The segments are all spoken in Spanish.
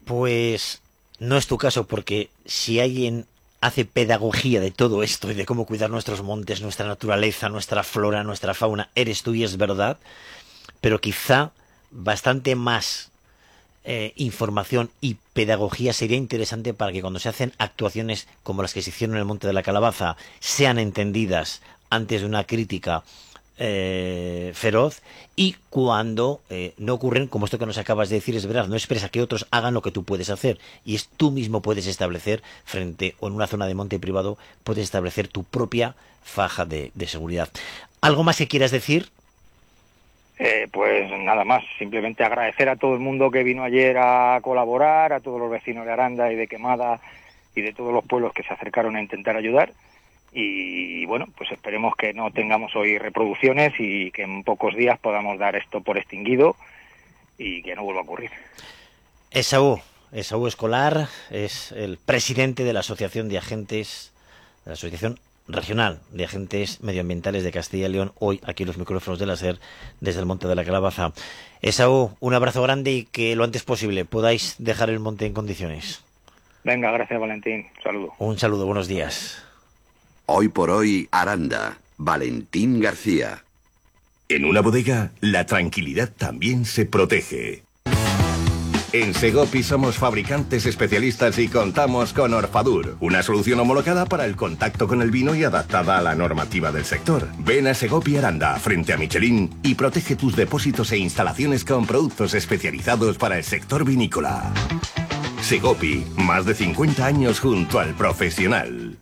Pues no es tu caso, porque si alguien hace pedagogía de todo esto y de cómo cuidar nuestros montes, nuestra naturaleza, nuestra flora, nuestra fauna, eres tú, y es verdad, pero quizá bastante más información y pedagogía sería interesante para que cuando se hacen actuaciones como las que se hicieron en el Monte de la Calabaza sean entendidas antes de una crítica feroz, y cuando no ocurren, como esto que nos acabas de decir, es verdad, no expresa que otros hagan lo que tú puedes hacer, y es tú mismo puedes establecer frente, o en una zona de monte privado, puedes establecer tu propia faja de seguridad. ¿Algo más que quieras decir? Pues nada más, simplemente agradecer a todo el mundo que vino ayer a colaborar, a todos los vecinos de Aranda y de Quemada y de todos los pueblos que se acercaron a intentar ayudar. Y bueno, pues esperemos que no tengamos hoy reproducciones y que en pocos días podamos dar esto por extinguido y que no vuelva a ocurrir. Esaú Escolar es el presidente de la Asociación de Agentes, de la Asociación Regional de Agentes Medioambientales de Castilla y León, hoy aquí en los micrófonos de la SER desde el Monte de la Calabaza. Esaú, un abrazo grande y que lo antes posible podáis dejar el monte en condiciones. Venga, gracias Valentín, saludo. Un saludo, buenos días. Hoy por hoy, Aranda, Valentín García. En una bodega, la tranquilidad también se protege. En Segopi somos fabricantes especialistas y contamos con Orfadur, una solución homologada para el contacto con el vino y adaptada a la normativa del sector. Ven a Segopi Aranda, frente a Michelin, y protege tus depósitos e instalaciones con productos especializados para el sector vinícola. Segopi, más de 50 años junto al profesional.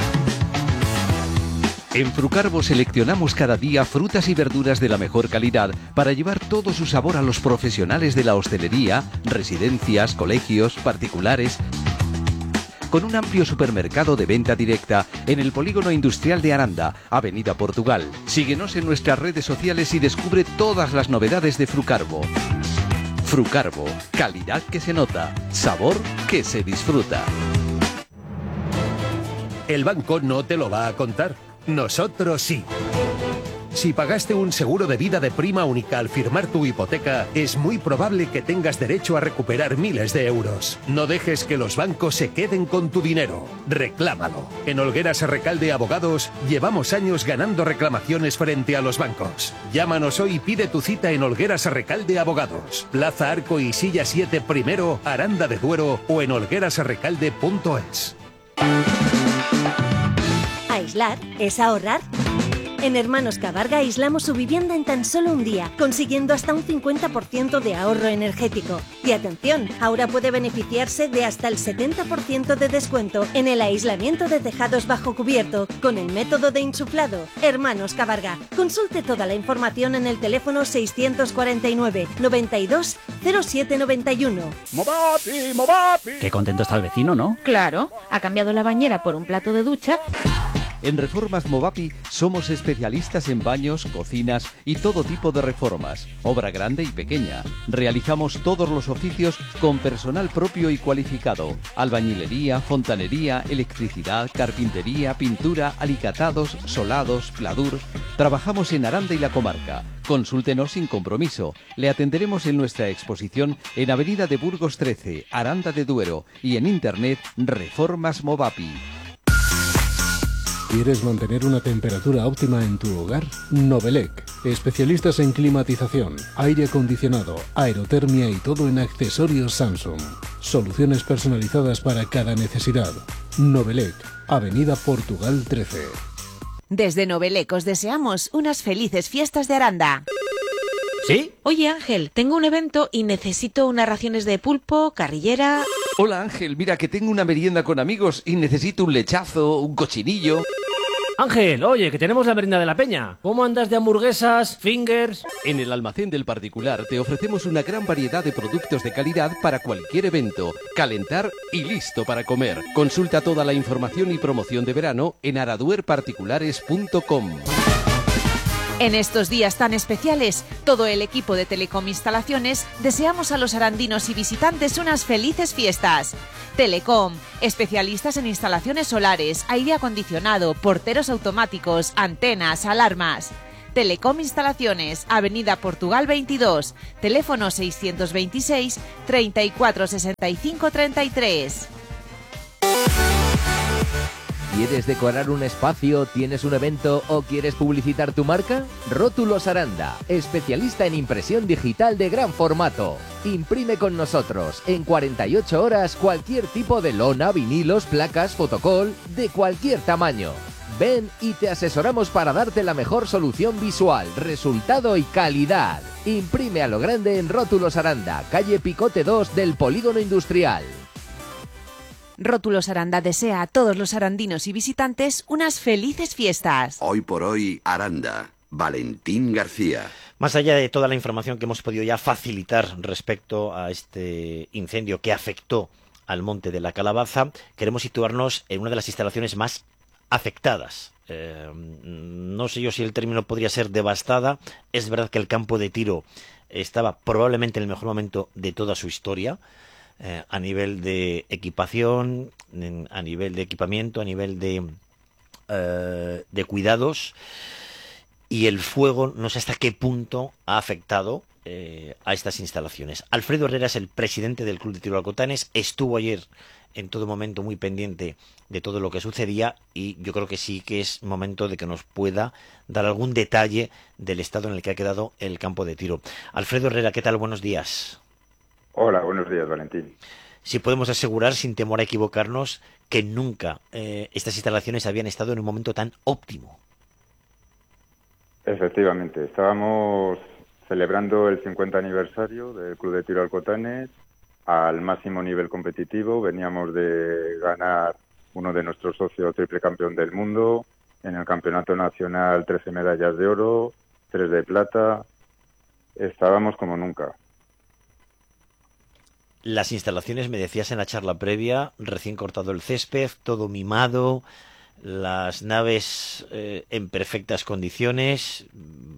En Frucarvo seleccionamos cada día frutas y verduras de la mejor calidad para llevar todo su sabor a los profesionales de la hostelería, residencias, colegios, particulares, con un amplio supermercado de venta directa en el Polígono Industrial de Aranda, Avenida Portugal. Síguenos en nuestras redes sociales y descubre todas las novedades de Frucarvo. Frucarvo, calidad que se nota, sabor que se disfruta. El banco no te lo va a contar. Nosotros sí. Si pagaste un seguro de vida de prima única al firmar tu hipoteca, es muy probable que tengas derecho a recuperar miles de euros. No dejes que los bancos se queden con tu dinero. Reclámalo. En Olgueras Arrecalde Abogados llevamos años ganando reclamaciones frente a los bancos. Llámanos hoy y pide tu cita en Olgueras Arrecalde Abogados. Plaza Arco y Silla 7 primero, Aranda de Duero, o en olguerasarrecalde.es. ¿Aislar es ahorrar? En Hermanos Cabarga aislamos su vivienda en tan solo un día, consiguiendo hasta un 50% de ahorro energético. Y atención, ahora puede beneficiarse de hasta el 70% de descuento en el aislamiento de tejados bajo cubierto con el método de insuflado. Hermanos Cabarga. Consulte toda la información en el teléfono 649 92 07 91. ¡Movapi, Movapi! Qué contento está el vecino, ¿no? Claro, ha cambiado la bañera por un plato de ducha. En Reformas Movapi somos especialistas en baños, cocinas y todo tipo de reformas, obra grande y pequeña. Realizamos todos los oficios con personal propio y cualificado: albañilería, fontanería, electricidad, carpintería, pintura, alicatados, solados, pladur. Trabajamos en Aranda y la comarca. Consúltenos sin compromiso. Le atenderemos en nuestra exposición en Avenida de Burgos 13, Aranda de Duero, y en internet Reformas Movapi. ¿Quieres mantener una temperatura óptima en tu hogar? Novelec, especialistas en climatización, aire acondicionado, aerotermia y todo en accesorios Samsung. Soluciones personalizadas para cada necesidad. Novelec, Avenida Portugal 13. Desde Novelec os deseamos unas felices fiestas de Aranda. ¿Sí? Oye Ángel, tengo un evento y necesito unas raciones de pulpo, carrillera... Hola Ángel, mira que tengo una merienda con amigos y necesito un lechazo, un cochinillo... Ángel, oye, que tenemos la merienda de la peña. ¿Cómo andas de hamburguesas, fingers? En el almacén del particular te ofrecemos una gran variedad de productos de calidad para cualquier evento, calentar y listo para comer. Consulta toda la información y promoción de verano en araduerparticulares.com. En estos días tan especiales, todo el equipo de Telecom Instalaciones deseamos a los arandinos y visitantes unas felices fiestas. Telecom, especialistas en instalaciones solares, aire acondicionado, porteros automáticos, antenas, alarmas. Telecom Instalaciones, Avenida Portugal 22, teléfono 626 34 65 33. ¿Quieres decorar un espacio, tienes un evento o quieres publicitar tu marca? Rótulos Aranda, especialista en impresión digital de gran formato. Imprime con nosotros en 48 horas cualquier tipo de lona, vinilos, placas, fotocol, de cualquier tamaño. Ven y te asesoramos para darte la mejor solución visual, resultado y calidad. Imprime a lo grande en Rótulos Aranda, calle Picote 2 del Polígono Industrial. Rótulos Aranda desea a todos los arandinos y visitantes unas felices fiestas. Hoy por hoy, Aranda. Valentín García. Más allá de toda la información que hemos podido ya facilitar respecto a este incendio que afectó al Monte de la Calabaza, queremos situarnos en una de las instalaciones más afectadas. No sé yo si el término podría ser devastada. Es verdad que el campo de tiro estaba probablemente en el mejor momento de toda su historia. A nivel de equipación, a nivel de equipamiento, a nivel de cuidados, y el fuego no sé hasta qué punto ha afectado a estas instalaciones. Alfredo Herrera es el presidente del Club de Tiro Alcotanes, estuvo ayer en todo momento muy pendiente de todo lo que sucedía y yo creo que sí que es momento de que nos pueda dar algún detalle del estado en el que ha quedado el campo de tiro. Alfredo Herrera, ¿qué tal? Buenos días. Hola, buenos días, Valentín. Si podemos asegurar, sin temor a equivocarnos, que nunca estas instalaciones habían estado en un momento tan óptimo. Efectivamente, estábamos celebrando el 50 aniversario del Club de Tiro Alcotanes al máximo nivel competitivo. Veníamos de ganar uno de nuestros socios triple campeón del mundo, en el campeonato nacional 13 medallas de oro, 3 de plata. Estábamos como nunca. Las instalaciones, me decías en la charla previa, recién cortado el césped, todo mimado, las naves en perfectas condiciones,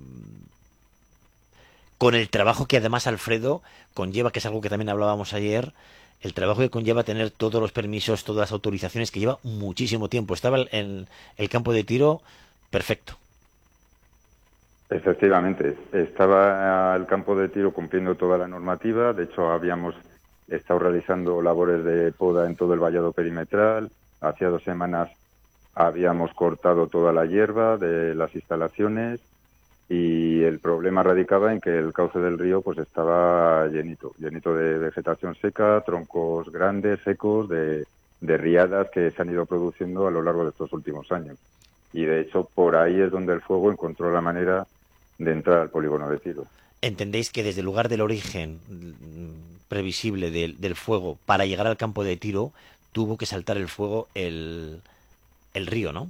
con el trabajo que además, Alfredo, conlleva, que es algo que también hablábamos ayer, el trabajo que conlleva tener todos los permisos, todas las autorizaciones, que lleva muchísimo tiempo. Estaba el campo de tiro perfecto. Efectivamente, estaba el campo de tiro cumpliendo toda la normativa. De hecho, habíamos estado realizando labores de poda en todo el vallado perimetral. Hacía 2 semanas habíamos cortado toda la hierba de las instalaciones y el problema radicaba en que el cauce del río pues estaba llenito de vegetación seca, troncos grandes, secos, de riadas que se han ido produciendo a lo largo de estos últimos años. Y de hecho por ahí es donde el fuego encontró la manera de entrar al polígono de tiro. ¿Entendéis que desde el lugar del origen previsible del fuego para llegar al campo de tiro tuvo que saltar el fuego el río, no?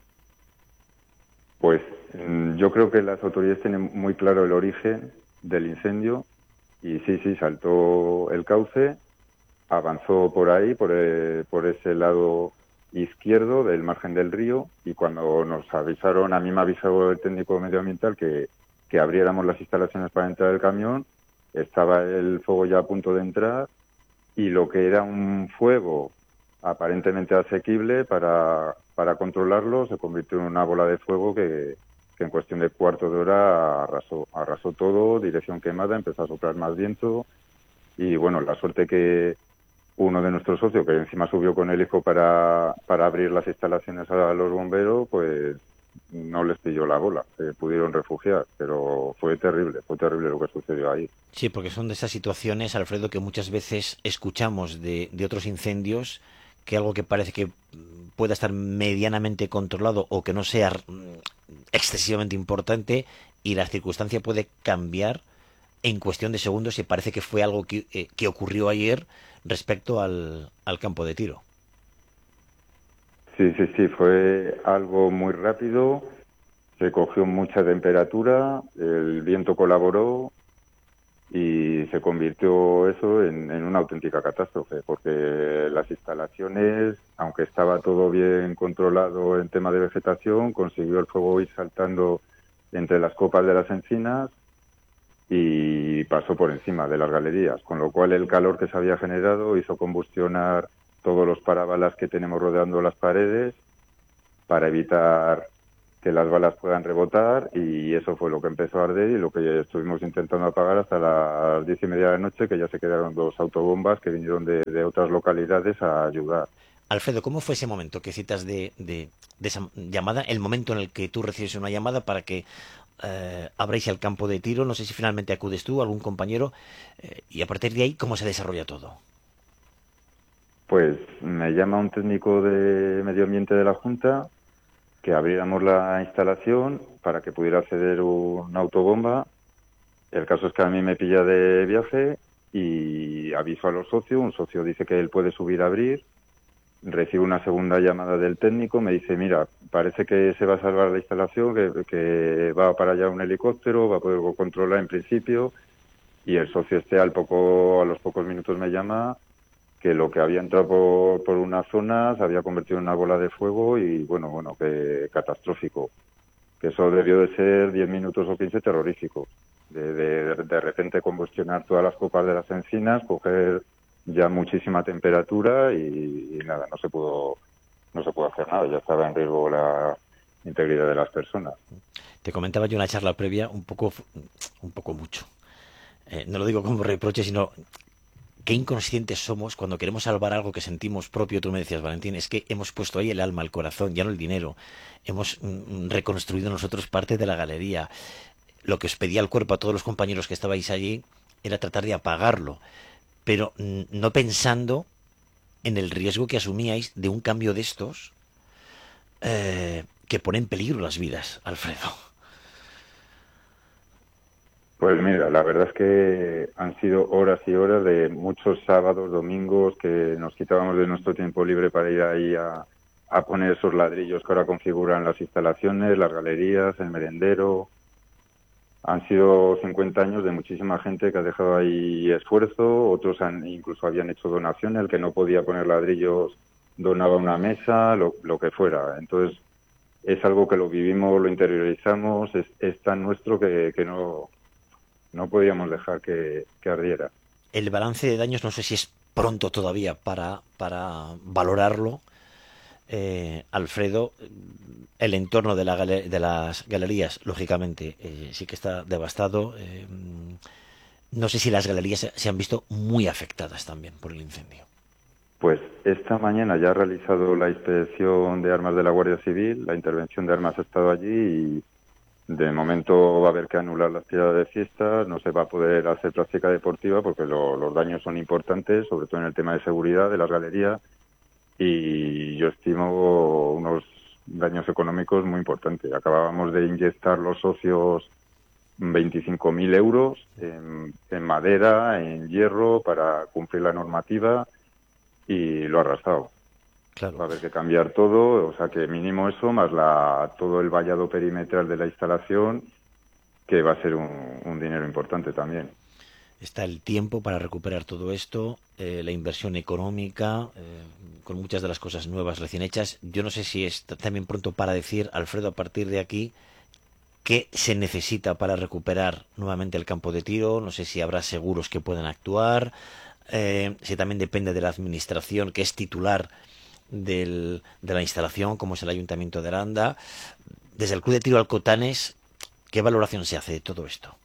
Pues yo creo que las autoridades tienen muy claro el origen del incendio y sí, saltó el cauce, avanzó por ahí, por ese lado izquierdo del margen del río, y cuando nos avisaron, a mí me avisó el técnico medioambiental que abriéramos las instalaciones para entrar el camión, estaba el fuego ya a punto de entrar y lo que era un fuego aparentemente asequible para controlarlo se convirtió en una bola de fuego que en cuestión de cuarto de hora arrasó todo, dirección quemada, empezó a soplar más viento y bueno, la suerte que uno de nuestros socios, que encima subió con el hijo para abrir las instalaciones a los bomberos, pues no les pilló la bola, se pudieron refugiar, pero fue terrible lo que sucedió ahí. Sí, porque son de esas situaciones, Alfredo, que muchas veces escuchamos de otros incendios, que algo que parece que pueda estar medianamente controlado o que no sea excesivamente importante y la circunstancia puede cambiar en cuestión de segundos y parece que fue algo que ocurrió ayer respecto al campo de tiro. Sí, fue algo muy rápido, se cogió mucha temperatura, el viento colaboró y se convirtió eso en una auténtica catástrofe, porque las instalaciones, aunque estaba todo bien controlado en tema de vegetación, consiguió el fuego ir saltando entre las copas de las encinas y pasó por encima de las galerías, con lo cual el calor que se había generado hizo combustionar todos los parabalas que tenemos rodeando las paredes para evitar que las balas puedan rebotar, y eso fue lo que empezó a arder y lo que estuvimos intentando apagar hasta las 10:30 de la noche, que ya se quedaron 2 autobombas que vinieron de otras localidades a ayudar. Alfredo, ¿cómo fue ese momento que citas de esa llamada, el momento en el que tú recibes una llamada para que abráis el campo de tiro? No sé si finalmente acudes tú, algún compañero, y a partir de ahí, ¿cómo se desarrolla todo? Pues me llama un técnico de medio ambiente de la Junta que abriéramos la instalación para que pudiera acceder una autobomba. El caso es que a mí me pilla de viaje y aviso a los socios. Un socio dice que él puede subir a abrir. Recibo una segunda llamada del técnico, me dice, mira, parece que se va a salvar la instalación, que va para allá un helicóptero, va a poder controlar en principio. Y el socio a los pocos minutos me llama que lo que había entrado por una zona se había convertido en una bola de fuego y bueno, que catastrófico. Que eso debió de ser 10 minutos o 15 terroríficos. De repente combustionar todas las copas de las encinas, coger ya muchísima temperatura y nada, no se pudo hacer nada, ya estaba en riesgo la integridad de las personas. Te comentaba yo en la charla previa un poco mucho. No lo digo como reproche, sino qué inconscientes somos cuando queremos salvar algo que sentimos propio. Tú me decías, Valentín, es que hemos puesto ahí el alma, el corazón, ya no el dinero. Hemos reconstruido nosotros parte de la galería. Lo que os pedía el cuerpo a todos los compañeros que estabais allí era tratar de apagarlo, pero no pensando en el riesgo que asumíais de un cambio de estos que pone en peligro las vidas, Alfredo. Pues mira, la verdad es que han sido horas y horas de muchos sábados, domingos, que nos quitábamos de nuestro tiempo libre para ir ahí a poner esos ladrillos que ahora configuran las instalaciones, las galerías, el merendero. Han sido 50 años de muchísima gente que ha dejado ahí esfuerzo, otros incluso habían hecho donaciones, el que no podía poner ladrillos donaba una mesa, lo que fuera. Entonces es algo que lo vivimos, lo interiorizamos, es tan nuestro que no podíamos dejar que ardiera. El balance de daños no sé si es pronto todavía para valorarlo. Alfredo, el entorno de las galerías, lógicamente, sí que está devastado. No sé si las galerías se han visto muy afectadas también por el incendio. Pues esta mañana ya ha realizado la inspección de armas de la Guardia Civil, la intervención de armas ha estado allí y de momento va a haber que anular las tiradas de fiesta, no se va a poder hacer práctica deportiva porque los daños son importantes, sobre todo en el tema de seguridad de las galerías, y yo estimo unos daños económicos muy importantes. Acabábamos de inyectar los socios 25.000 euros en madera, en hierro, para cumplir la normativa, y lo ha arrasado. Claro. Va a haber que cambiar todo, o sea que mínimo eso, más todo el vallado perimetral de la instalación, que va a ser un dinero importante también. Está el tiempo para recuperar todo esto, la inversión económica, con muchas de las cosas nuevas recién hechas. Yo no sé si es también pronto para decir, Alfredo, a partir de aquí, qué se necesita para recuperar nuevamente el campo de tiro. No sé si habrá seguros que puedan actuar, si también depende de la administración, que es titular de la instalación, como es el Ayuntamiento de Aranda. Desde el Club de Tiro Alcotanes, ¿qué valoración se hace de todo esto?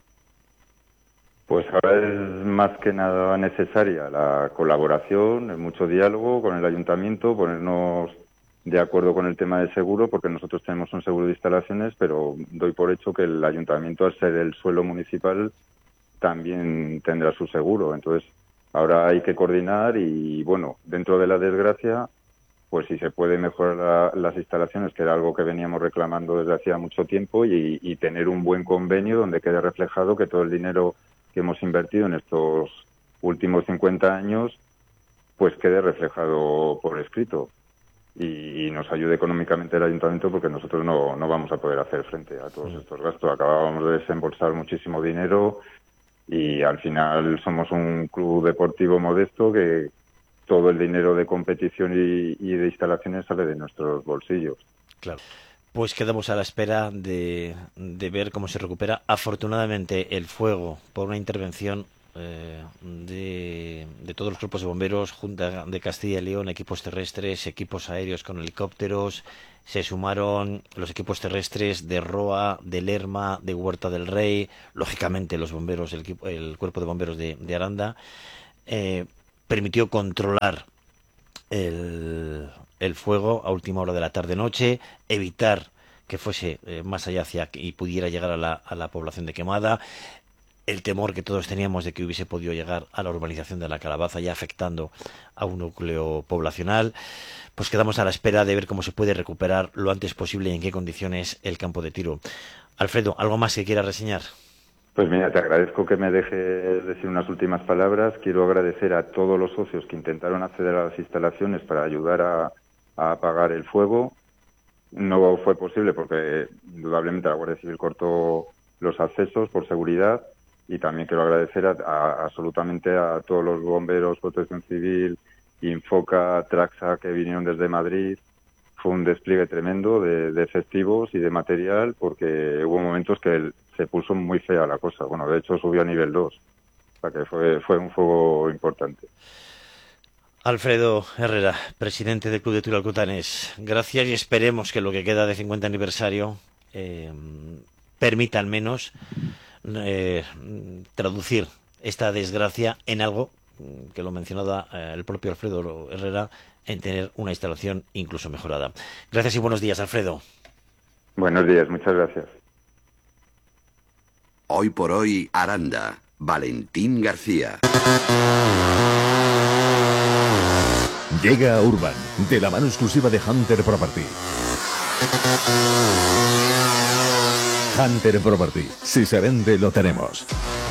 Pues ahora es más que nada necesaria la colaboración, mucho diálogo con el Ayuntamiento, ponernos de acuerdo con el tema del seguro, porque nosotros tenemos un seguro de instalaciones, pero doy por hecho que el Ayuntamiento, al ser el suelo municipal, también tendrá su seguro. Entonces, ahora hay que coordinar y, bueno, dentro de la desgracia, pues si se puede mejorar las instalaciones, que era algo que veníamos reclamando desde hacía mucho tiempo, y tener un buen convenio donde quede reflejado que todo el dinero que hemos invertido en estos últimos 50 años, pues quede reflejado por escrito y nos ayude económicamente el Ayuntamiento, porque nosotros no vamos a poder hacer frente a todos estos gastos. Acabábamos de desembolsar muchísimo dinero y al final somos un club deportivo modesto que todo el dinero de competición y de instalaciones sale de nuestros bolsillos. Claro. Pues quedamos a la espera de ver cómo se recupera. Afortunadamente el fuego, por una intervención de todos los cuerpos de bomberos, Junta de Castilla y León, equipos terrestres, equipos aéreos con helicópteros. Se sumaron los equipos terrestres de Roa, de Lerma, de Huerta del Rey, lógicamente los bomberos, el cuerpo de bomberos de Aranda. Permitió controlar el fuego a última hora de la tarde-noche, evitar que fuese más allá y pudiera llegar a la población de Quemada. El temor que todos teníamos de que hubiese podido llegar a la urbanización de La Calabaza, ya afectando a un núcleo poblacional. Pues quedamos a la espera de ver cómo se puede recuperar lo antes posible y en qué condiciones el campo de tiro. Alfredo, ¿algo más que quieras reseñar? Pues mira, te agradezco que me dejes decir unas últimas palabras. Quiero agradecer a todos los socios que intentaron acceder a las instalaciones para ayudar a apagar el fuego. No fue posible porque indudablemente la Guardia Civil cortó los accesos por seguridad. Y también quiero agradecer absolutamente a todos los bomberos, Protección Civil, Infoca, Traxa, que vinieron desde Madrid. Fue un despliegue tremendo de efectivos y de material, porque hubo momentos que se puso muy fea la cosa. Bueno, de hecho subió a nivel 2, o sea que fue un fuego importante. Alfredo Herrera, presidente del Club de Tiro Alcotanes, gracias, y esperemos que lo que queda de 50 aniversario permita al menos traducir esta desgracia en algo que lo mencionaba el propio Alfredo Herrera, en tener una instalación incluso mejorada. Gracias y buenos días, Alfredo. Buenos días, muchas gracias. Hoy por hoy, Aranda, Valentín García. Llega a Urban, de la mano exclusiva de Hunter Property. Hunter Property, si se vende, lo tenemos.